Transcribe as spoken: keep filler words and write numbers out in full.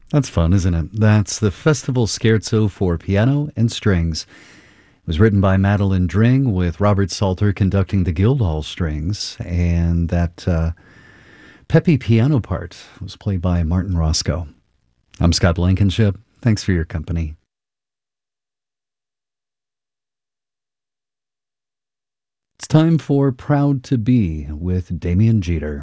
That's fun, isn't it? That's the Festival Scherzo for piano and strings. It was written by Madeline Dring with Robert Salter conducting the Guildhall strings, and that uh, peppy piano part was played by Martin Roscoe. I'm Scott Blankenship. Thanks for your company. It's time for Proud to Be with Damian Jeter.